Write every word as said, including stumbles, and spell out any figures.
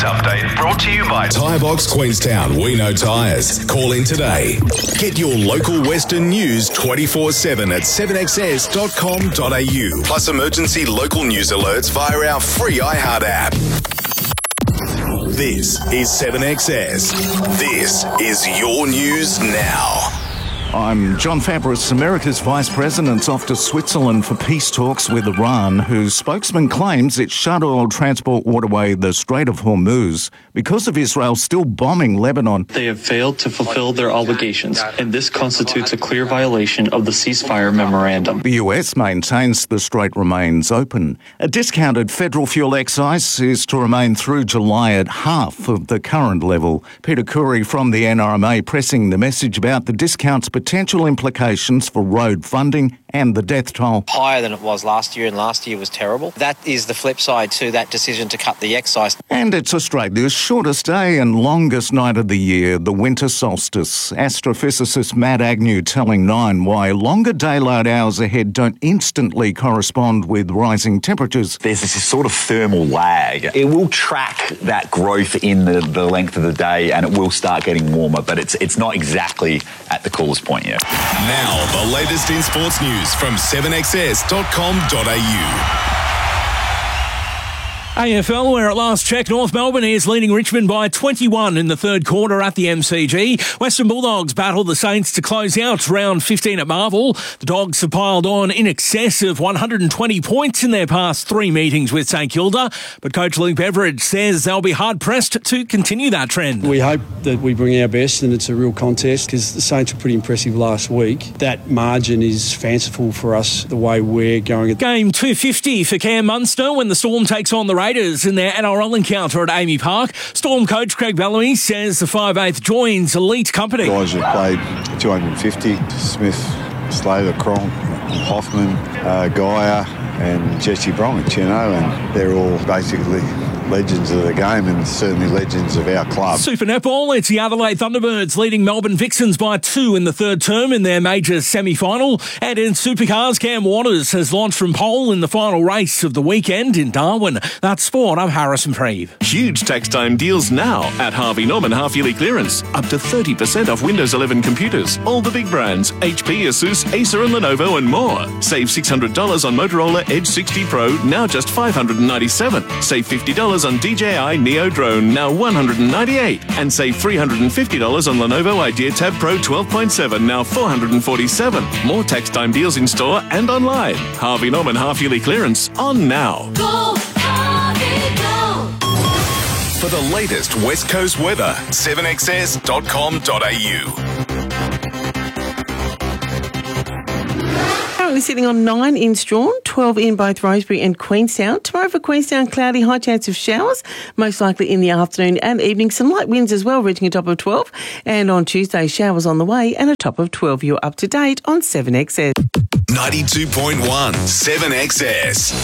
update brought to you by Tyre Box Queenstown. We know tyres. Call in today. Get your local Western news twenty-four seven at seven x s dot com dot a u. Plus emergency local news alerts via our free iHeart app. This is seven X S. This is your news now. I'm John Fabris. America's Vice President's off to Switzerland for peace talks with Iran, whose spokesman claims it shut oil transport waterway the Strait of Hormuz because of Israel still bombing Lebanon. They have failed to fulfill their obligations, and this constitutes a clear violation of the ceasefire memorandum. The U S maintains the strait remains open. A discounted federal fuel excise is to remain through July at half of the current level. Peter Curry from the N R M A pressing the message about the discounts potential implications for road funding and the death toll. Higher than it was last year, and last year was terrible. That is the flip side to that decision to cut the excise. And it's Australia's shortest day and longest night of the year, the winter solstice. Astrophysicist Matt Agnew telling Nine why longer daylight hours ahead don't instantly correspond with rising temperatures. There's this sort of thermal lag. It will track that growth in the, the length of the day, and it will start getting warmer, but it's it's not exactly at the coolest point. Yeah. Now, the latest in sports news from seven x s dot com dot a u. A F L, where at last check, North Melbourne is leading Richmond by twenty-one in the third quarter at the M C G. Western Bulldogs battle the Saints to close out round fifteen at Marvel. The Dogs have piled on in excess of one hundred twenty points in their past three meetings with St Kilda, but coach Luke Beveridge says they'll be hard-pressed to continue that trend. We hope that we bring our best and it's a real contest, because the Saints were pretty impressive last week. That margin is fanciful for us, the way we're going. Game two fifty for Cam Munster when the Storm takes on the Raiders in their N R L encounter at Amy Park. Storm coach Craig Bellamy says the five eighth joins elite company. Guys who played two hundred fifty, Smith, Slater, Cronk, Hoffman, uh, Geyer and Jesse Bromwich, you know, and they're all basically legends of the game and certainly legends of our club. Super Netball, it's the Adelaide Thunderbirds leading Melbourne Vixens by two in the third term in their major semi-final. And in Supercars, Cam Waters has launched from pole in the final race of the weekend in Darwin. That's sport. I'm Harrison Preeve. Huge tax time deals now at Harvey Norman half-yearly clearance. Up to thirty percent off Windows eleven computers. All the big brands, H P, Asus, Acer and Lenovo and more. Save six hundred dollars on Motorola Edge sixty Pro, now just five hundred ninety-seven dollars. Save fifty dollars on D J I Neo Drone, now one hundred ninety-eight dollars. And save three hundred fifty dollars on Lenovo Idea Tab Pro twelve point seven, now four hundred forty-seven dollars. More tax time deals in store and online. Harvey Norman half-yearly clearance on now. Go, Harvey, go. For the latest West Coast weather, seven x s dot com dot a u. Currently sitting on nine in Strawn, twelve in both Rosebery and Queenstown. Tomorrow for Queenstown, cloudy, high chance of showers, most likely in the afternoon and evening. Some light winds as well, reaching a top of twelve. And on Tuesday, showers on the way and a top of twelve. You're up to date on seven X S. ninety-two point one, seven X S.